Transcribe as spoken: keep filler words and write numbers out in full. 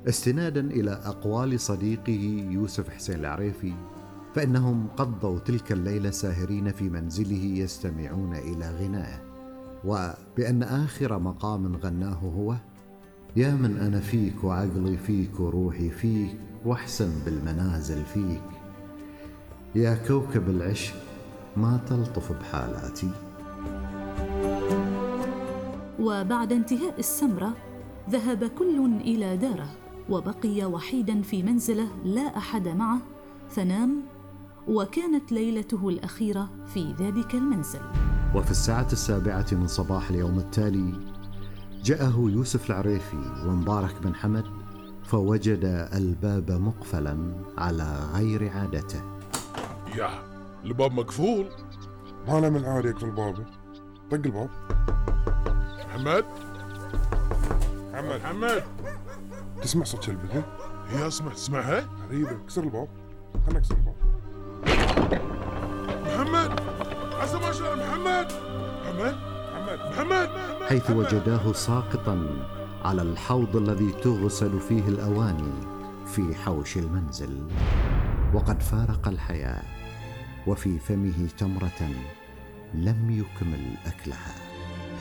استنادا إلى أقوال صديقه يوسف حسين العريفي، فإنهم قضوا تلك الليلة ساهرين في منزله يستمعون إلى غنائه، وبأن آخر مقام غناه هو: يا من أنا فيك وعقلي فيك وروحي فيك وأحسن بالمنازل فيك، يا كوكب العشق ما تلطف بحالاتي. وبعد انتهاء السمرة ذهب كل إلى داره، وبقي وحيدا في منزله لا أحد معه، فنام، وكانت ليلته الأخيرة في ذلك المنزل. وفي الساعة السابعة من صباح اليوم التالي جاءه يوسف العريفي ومبارك بن حمد، فوجد الباب مقفلا على غير عادته. يا الباب مقفول. ما أنا من عادي أقفل الباب. طق الباب. محمد محمد محمد تسمع صوت كلبة؟ هي اسمع تسمعها؟ غريبة. كسر الباب. خلنا نكسر الباب. محمد عسى ما شاء الله. محمد محمد محمد محمد حيث وجداه ساقطا على الحوض الذي تغسل فيه الأواني في حوش المنزل، وقد فارق الحياة وفي فمه تمرة لم يكمل أكلها.